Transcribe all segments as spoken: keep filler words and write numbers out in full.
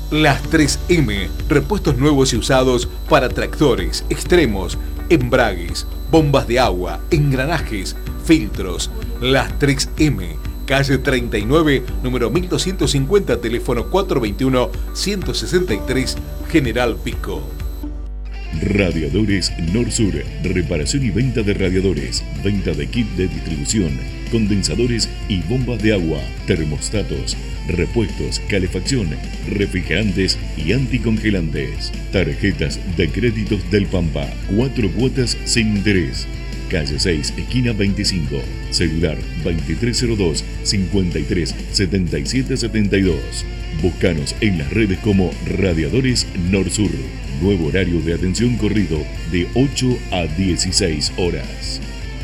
Las tres eme, repuestos nuevos y usados para tractores, extremos, embragues, bombas de agua, engranajes, filtros. Las tres eme, calle treinta y nueve, número mil doscientos cincuenta, teléfono cuatro veintiuno, ciento sesenta y tres, General Pico. Radiadores Norsur, reparación y venta de radiadores, venta de kit de distribución, condensadores y bombas de agua, termostatos, repuestos, calefacción, refrigerantes y anticongelantes. Tarjetas de créditos del Pampa, cuatro cuotas sin interés. Calle seis, esquina veinticinco, celular veintitrés cero dos, cincuenta y tres, setenta y siete setenta y dos. Búscanos en las redes como Radiadores Norsur. Nuevo horario de atención corrido de ocho a dieciséis horas.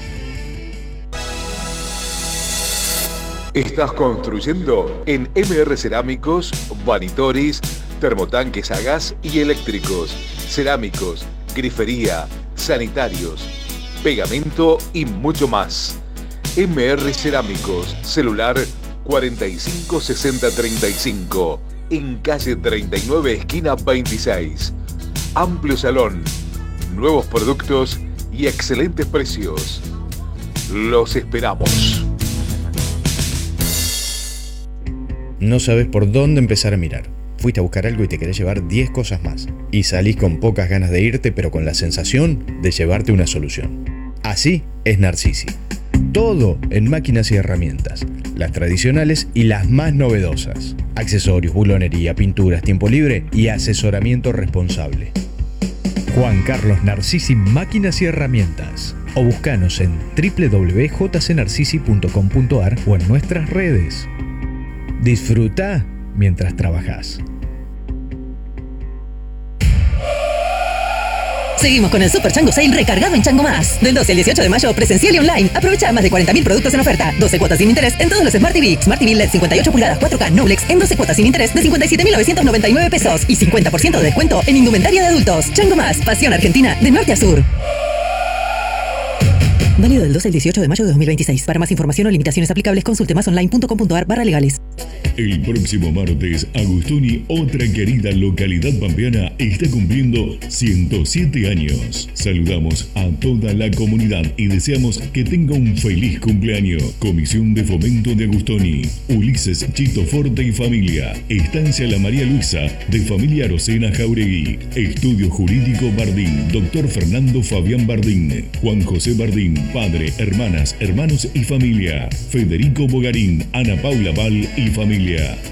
¿Estás construyendo? En eme erre Cerámicos, Vanitoris, termotanques a gas y eléctricos, cerámicos, grifería, sanitarios, pegamento y mucho más. eme erre Cerámicos, celular cuarenta y cinco sesenta treinta y cinco, en calle treinta y nueve, esquina veintiséis. Amplio salón, nuevos productos y excelentes precios. Los esperamos. No sabes por dónde empezar a mirar. Fuiste a buscar algo y te querés llevar diez cosas más. Y salís con pocas ganas de irte, pero con la sensación de llevarte una solución. Así es Narcisi. Todo en máquinas y herramientas. Las tradicionales y las más novedosas. Accesorios, bulonería, pinturas, tiempo libre y asesoramiento responsable. Juan Carlos Narcisi Máquinas y Herramientas. O buscanos en doble u doble u doble u punto j c narcisi punto com punto a r o en nuestras redes. Disfruta mientras trabajas. Seguimos con el Super Chango Sale recargado en Chango Más. Del doce al dieciocho de mayo, presencial y online. Aprovecha más de cuarenta mil productos en oferta. doce cuotas sin interés en todos los Smart T V. Smart T V L E D cincuenta y ocho pulgadas cuatro K Noblex en doce cuotas sin interés de cincuenta y siete mil novecientos noventa y nueve pesos. Y cincuenta por ciento de descuento en indumentaria de adultos. Chango Más, pasión argentina de norte a sur. Válido del doce al dieciocho de mayo de dos mil veintiséis. Para más información o limitaciones aplicables, consulte más online punto com punto a r barra legales. El próximo martes, Agustoni, otra querida localidad pampeana, está cumpliendo ciento siete años. Saludamos a toda la comunidad y deseamos que tenga un feliz cumpleaños. Comisión de Fomento de Agustoni, Ulises Chito Forte y familia. Estancia La María Luisa, de familia Rosena Jauregui. Estudio Jurídico Bardín, doctor Fernando Fabián Bardín. Juan José Bardín, padre, hermanas, hermanos y familia. Federico Bogarín, Ana Paula Val y familia.